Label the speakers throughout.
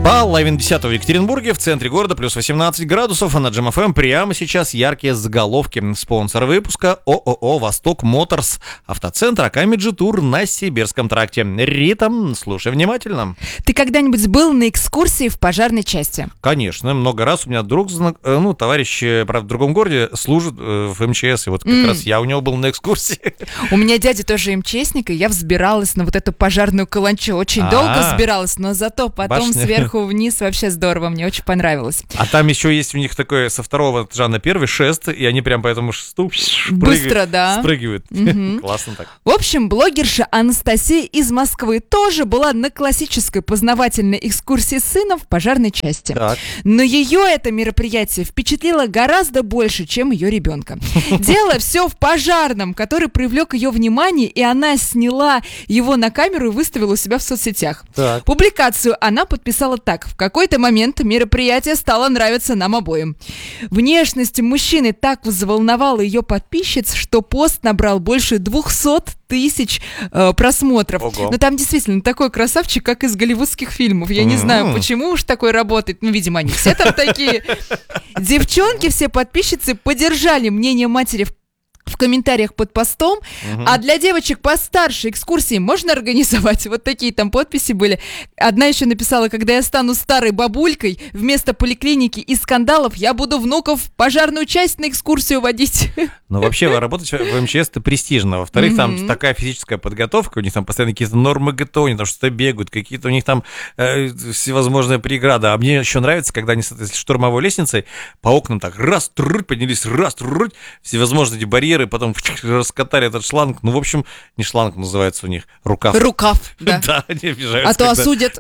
Speaker 1: Половина 10-го в Екатеринбурге, в центре города, плюс 18 градусов, а на Джем ФМ прямо сейчас яркие заголовки. Спонсор выпуска ООО «Восток Моторс», автоцентр Акамеджи Тур на Сибирском тракте. Рита, слушай внимательно.
Speaker 2: Ты когда-нибудь был на экскурсии в пожарной части?
Speaker 1: Конечно, много раз. У меня друг, товарищ, правда, в другом городе служит в МЧС, и вот как раз я у него был на экскурсии.
Speaker 2: У меня дядя тоже МЧСник, и я взбиралась на вот эту пожарную каланчу. Очень долго взбиралась, но зато потом сверху вниз вообще здорово, мне очень понравилось.
Speaker 1: А там еще есть у них такое со второго этажа на первый шест, и они прям по этому шесту
Speaker 2: быстро, да,
Speaker 1: спрыгивают. Классно так.
Speaker 2: В общем, блогерша Анастасия из Москвы тоже была на классической познавательной экскурсии с сыном в пожарной части. Так. Но ее это мероприятие впечатлило гораздо больше, чем ее ребенка. Дело все в пожарном, который привлек ее внимание, и она сняла его на камеру и выставила у себя в соцсетях. Так. Публикацию она подписала так: в какой-то момент мероприятие стало нравиться нам обоим. Внешность мужчины так взволновала ее подписчиц, что пост набрал больше 200 тысяч просмотров. Ого. Но там действительно такой красавчик, как из голливудских фильмов. Я не знаю, почему уж такой работает. Ну, видимо, они все там такие. Девчонки, все подписчицы поддержали мнение матери в комментариях под постом, а для девочек постарше экскурсии можно организовать? Вот такие там подписи были. Одна еще написала: когда я стану старой бабулькой, вместо поликлиники и скандалов я буду внуков в пожарную часть на экскурсию водить.
Speaker 1: Ну, вообще, работать в МЧС это престижно. Во-вторых, там такая физическая подготовка, у них там постоянно какие-то нормы ГТО, они там что-то бегают, какие-то у них там всевозможные преграды. А мне еще нравится, когда они с этой штурмовой лестницей по окнам так раз, поднялись, раз, всевозможные эти барьеры, потом раскатали этот шланг. Ну, в общем, не шланг называется у них, рукав.
Speaker 2: Рукав, да.
Speaker 1: Да, они обижаются.
Speaker 2: А то осудят.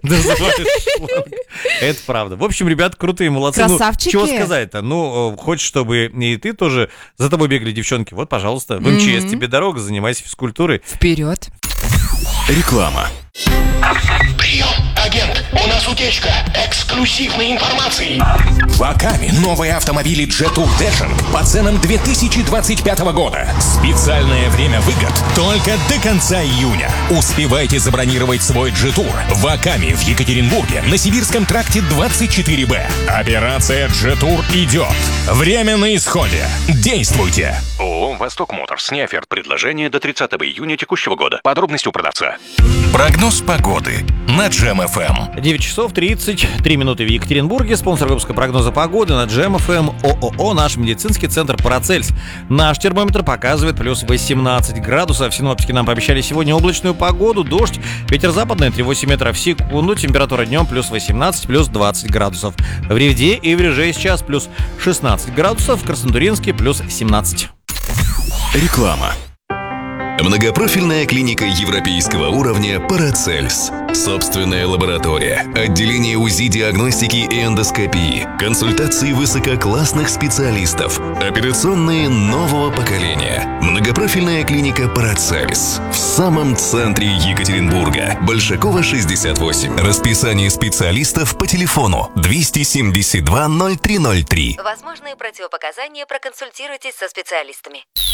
Speaker 1: Это правда. В общем, ребята крутые, молодцы.
Speaker 2: Красавчики.
Speaker 1: Чего сказать-то? Ну, хочешь, чтобы и ты тоже за тобой бегали девчонки? Вот, пожалуйста, в МЧС тебе дорога, занимайся физкультурой.
Speaker 2: Вперед.
Speaker 3: Реклама.
Speaker 4: Прием, агент, у нас утечка эксклюзивной информации.
Speaker 3: В Акаме новые автомобили Jetour Dashing по ценам 2025 года. Специальное время выгод только до конца июня. Успевайте забронировать свой Jetour в Акаме в Екатеринбурге на Сибирском тракте 24Б. Операция Jetour идет. Время на исходе. Действуйте.
Speaker 5: ООО «Восток Моторс». Неоферт предложения до 30 июня текущего года. Подробности у продавца.
Speaker 3: Прогноз погоды на Джем ФМ.
Speaker 1: 9 часов 33 минуты в Екатеринбурге. Спонсор выпуска прогноза погоды на Джем ФМ ООО «Наш медицинский центр Парацельс». Наш термометр показывает плюс 18 градусов. Синоптики нам пообещали сегодня облачную погоду, дождь, ветер западный 3,8 метров в секунду. Температура днем плюс 18, плюс 20 градусов. В Ревде и в Реже сейчас плюс 16 градусов, в Краснотурьинске плюс 17.
Speaker 3: Реклама.
Speaker 6: Многопрофильная клиника европейского уровня «Парацельс». Собственная лаборатория, отделение УЗИ, диагностики и эндоскопии, консультации высококлассных специалистов, операционные нового поколения. Многопрофильная клиника «Парацельс» в самом центре Екатеринбурга. Большакова, 68. Расписание специалистов по телефону 272 0303.
Speaker 7: Возможные противопоказания, проконсультируйтесь со специалистами.